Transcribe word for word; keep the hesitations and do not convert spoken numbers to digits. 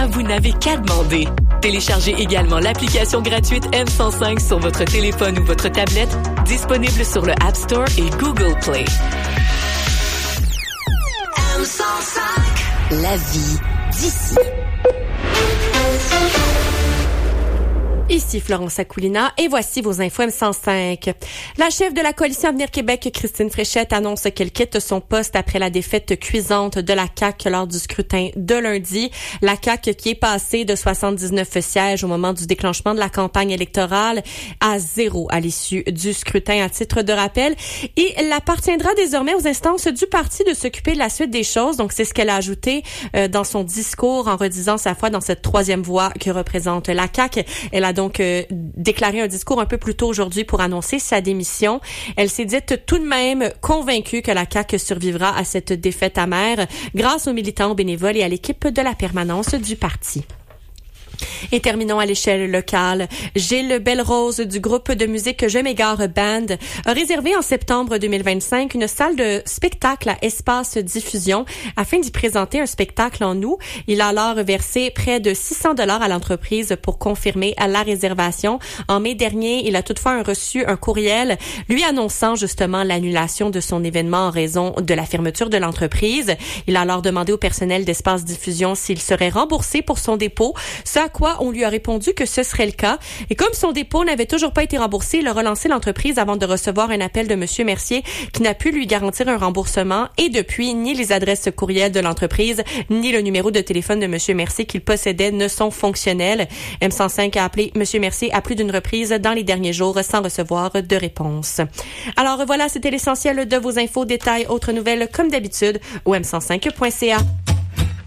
Aculina, vous n'avez qu'à demander. Téléchargez également l'application gratuite M cent cinq sur votre téléphone ou votre tablette, disponible sur le App Store et Google Play. M cent cinq. La vie d'ici. Ici Florence Aculina et voici vos infos M cent cinq. La chef de la coalition Avenir Québec, Christine Fréchette, annonce qu'elle quitte son poste après la défaite cuisante de la C A Q lors du scrutin de lundi. La C A Q qui est passée de soixante-dix-neuf sièges au moment du déclenchement de la campagne électorale à zéro à l'issue du scrutin à titre de rappel. Et elle appartiendra désormais aux instances du parti de s'occuper de la suite des choses. Donc c'est ce qu'elle a ajouté euh, dans son discours en redisant sa foi dans cette troisième voie que représente la C A Q. Elle a donc euh, déclaré un discours un peu plus tôt aujourd'hui pour annoncer sa démission. Elle s'est dite tout de même convaincue que la C A Q survivra à cette défaite amère grâce aux militants, aux bénévoles et à l'équipe de la permanence du parti. Et terminons à l'échelle locale. Gilles Belle-Rose du groupe de musique Je m'égare Band a réservé en septembre deux mille vingt-cinq une salle de spectacle à Espace Diffusion afin d'y présenter un spectacle en août. Il a alors versé près de six cents dollars à l'entreprise pour confirmer à la réservation. En mai dernier, il a toutefois reçu un courriel lui annonçant justement l'annulation de son événement en raison de la fermeture de l'entreprise. Il a alors demandé au personnel d'Espace Diffusion s'il serait remboursé pour son dépôt. Ce à quoi on lui a répondu que ce serait le cas. Et comme son dépôt n'avait toujours pas été remboursé, il a relancé l'entreprise avant de recevoir un appel de M. Mercier qui n'a pu lui garantir un remboursement. Et depuis, ni les adresses courriel de l'entreprise, ni le numéro de téléphone de M. Mercier qu'il possédait ne sont fonctionnels. M cent cinq a appelé M. Mercier à plus d'une reprise dans les derniers jours sans recevoir de réponse. Alors voilà, c'était l'essentiel de vos infos, détails, autres nouvelles comme d'habitude au m cent cinq point c a.